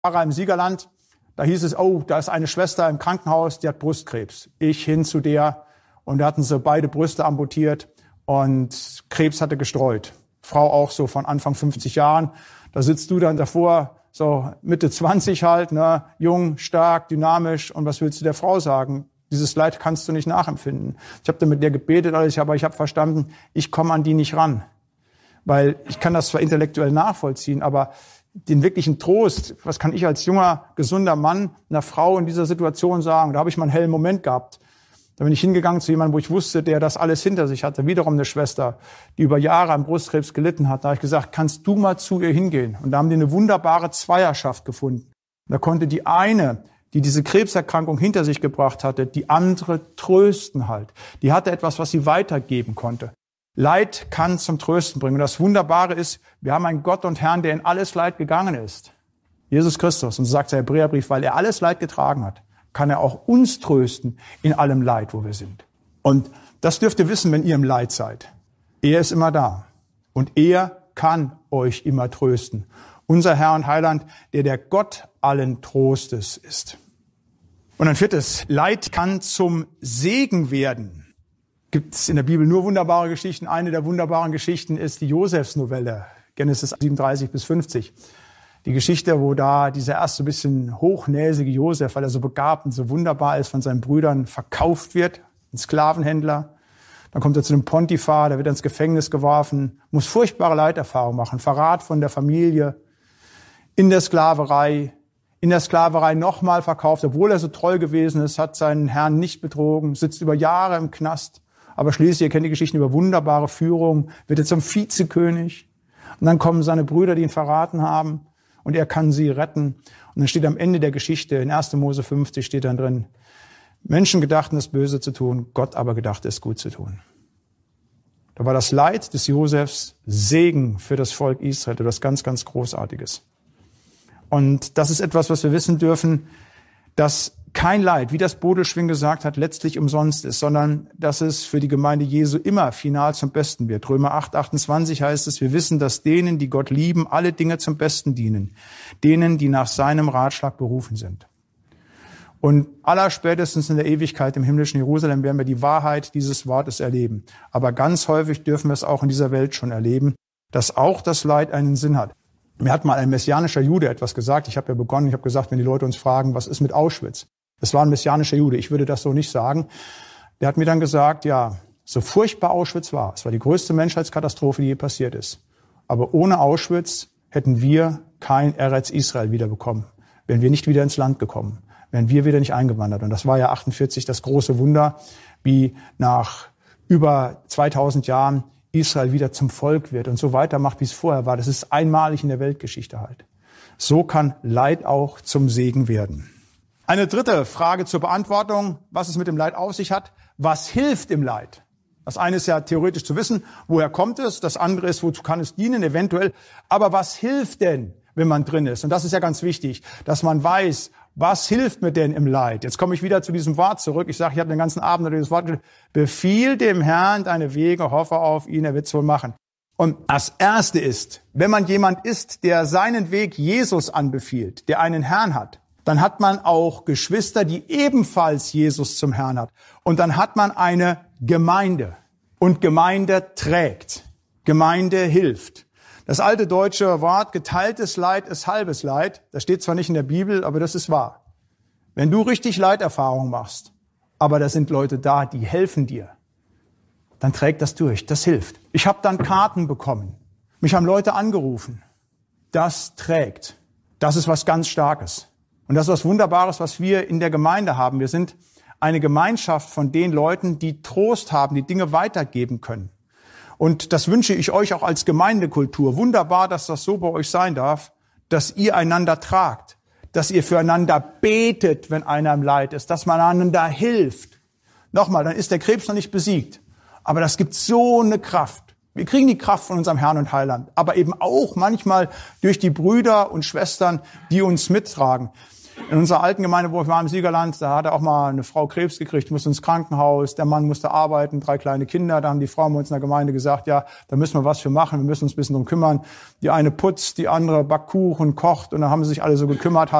Im Siegerland, da hieß es, oh, da ist eine Schwester im Krankenhaus, die hat Brustkrebs. Ich hin zu der und da hatten sie beide Brüste amputiert und Krebs hatte gestreut. Frau auch so von Anfang 50 Jahren. Da sitzt du dann davor, so Mitte 20 halt, ne, jung, stark, dynamisch. Und was willst du der Frau sagen? Dieses Leid kannst du nicht nachempfinden. Ich habe dann mit der gebetet, aber ich habe verstanden, ich komme an die nicht ran. Weil ich kann das zwar intellektuell nachvollziehen, aber den wirklichen Trost, was kann ich als junger, gesunder Mann einer Frau in dieser Situation sagen? Da habe ich mal einen hellen Moment gehabt. Da bin ich hingegangen zu jemandem, wo ich wusste, der das alles hinter sich hatte. Wiederum eine Schwester, die über Jahre an Brustkrebs gelitten hat. Da habe ich gesagt, kannst du mal zu ihr hingehen? Und da haben die eine wunderbare Zweierschaft gefunden. Da konnte die eine, die diese Krebserkrankung hinter sich gebracht hatte, die andere trösten halt. Die hatte etwas, was sie weitergeben konnte. Leid kann zum Trösten bringen. Und das Wunderbare ist, wir haben einen Gott und Herrn, der in alles Leid gegangen ist. Jesus Christus. Und so sagt der Hebräerbrief, weil er alles Leid getragen hat, kann er auch uns trösten in allem Leid, wo wir sind. Und das dürft ihr wissen, wenn ihr im Leid seid. Er ist immer da. Und er kann euch immer trösten. Unser Herr und Heiland, der Gott allen Trostes ist. Und ein viertes, Leid kann zum Segen werden. Gibt es in der Bibel nur wunderbare Geschichten. Eine der wunderbaren Geschichten ist die Josefsnovelle, Genesis 37 bis 50. Die Geschichte, wo da dieser erste bisschen hochnäsige Josef, weil er so begabt und so wunderbar ist, von seinen Brüdern verkauft wird, ein Sklavenhändler. Dann kommt er zu einem Pontifar, der wird ins Gefängnis geworfen, muss furchtbare Leiterfahrungen machen, Verrat von der Familie, in der Sklaverei nochmal verkauft, obwohl er so treu gewesen ist, hat seinen Herrn nicht betrogen, sitzt über Jahre im Knast. Aber schließlich, ihr kennt die Geschichten über wunderbare Führung, wird er zum Vizekönig. Und dann kommen seine Brüder, die ihn verraten haben, und er kann sie retten. Und dann steht am Ende der Geschichte, in 1. Mose 50 steht dann drin, Menschen gedachten, das Böse zu tun, Gott aber gedachte, es gut zu tun. Da war das Leid des Josefs Segen für das Volk Israel, etwas ganz, ganz Großartiges. Und das ist etwas, was wir wissen dürfen, dass kein Leid, wie das Bodelschwing gesagt hat, letztlich umsonst ist, sondern dass es für die Gemeinde Jesu immer final zum Besten wird. Römer 8, 28 heißt es, wir wissen, dass denen, die Gott lieben, alle Dinge zum Besten dienen. Denen, die nach seinem Ratschlag berufen sind. Und allerspätestens in der Ewigkeit im himmlischen Jerusalem werden wir die Wahrheit dieses Wortes erleben. Aber ganz häufig dürfen wir es auch in dieser Welt schon erleben, dass auch das Leid einen Sinn hat. Mir hat mal ein messianischer Jude etwas gesagt. Ich habe ja begonnen, ich habe gesagt, wenn die Leute uns fragen, was ist mit Auschwitz? Das war ein messianischer Jude, ich würde das so nicht sagen. Der hat mir dann gesagt, ja, so furchtbar Auschwitz war, es war die größte Menschheitskatastrophe, die je passiert ist. Aber ohne Auschwitz hätten wir kein Eretz Israel wiederbekommen, wären wir nicht wieder ins Land gekommen, wären wir wieder nicht eingewandert. Und das war ja 48 das große Wunder, wie nach über 2000 Jahren Israel wieder zum Volk wird und so weitermacht, wie es vorher war. Das ist einmalig in der Weltgeschichte halt. So kann Leid auch zum Segen werden. Eine dritte Frage zur Beantwortung, was es mit dem Leid auf sich hat. Was hilft im Leid? Das eine ist ja theoretisch zu wissen, woher kommt es? Das andere ist, wozu kann es dienen, eventuell. Aber was hilft denn, wenn man drin ist? Und das ist ja ganz wichtig, dass man weiß, was hilft mir denn im Leid? Jetzt komme ich wieder zu diesem Wort zurück. Ich sage, ich habe den ganzen Abend über dieses Wort gesagt. Befiehl dem Herrn deine Wege, hoffe auf ihn, er wird es wohl machen. Und das Erste ist, wenn man jemand ist, der seinen Weg Jesus anbefiehlt, der einen Herrn hat, dann hat man auch Geschwister, die ebenfalls Jesus zum Herrn hat. Und dann hat man eine Gemeinde. Und Gemeinde trägt. Gemeinde hilft. Das alte deutsche Wort, geteiltes Leid ist halbes Leid. Das steht zwar nicht in der Bibel, aber das ist wahr. Wenn du richtig Leiterfahrung machst, aber da sind Leute da, die helfen dir, dann trägt das durch. Das hilft. Ich habe dann Karten bekommen. Mich haben Leute angerufen. Das trägt. Das ist was ganz Starkes. Und das ist was Wunderbares, was wir in der Gemeinde haben. Wir sind eine Gemeinschaft von den Leuten, die Trost haben, die Dinge weitergeben können. Und das wünsche ich euch auch als Gemeindekultur. Wunderbar, dass das so bei euch sein darf, dass ihr einander tragt, dass ihr füreinander betet, wenn einer im Leid ist, dass man einander hilft. Nochmal, dann ist der Krebs noch nicht besiegt. Aber das gibt so eine Kraft. Wir kriegen die Kraft von unserem Herrn und Heiland, aber eben auch manchmal durch die Brüder und Schwestern, die uns mittragen. In unserer alten Gemeinde, wo wir waren im Siegerland, da hatte auch mal eine Frau Krebs gekriegt, musste ins Krankenhaus, der Mann musste arbeiten, 3 kleine Kinder. Da haben die Frauen bei uns in der Gemeinde gesagt, ja, da müssen wir was für machen, wir müssen uns ein bisschen drum kümmern. Die eine putzt, die andere backt Kuchen, kocht und dann haben sie sich alle so gekümmert.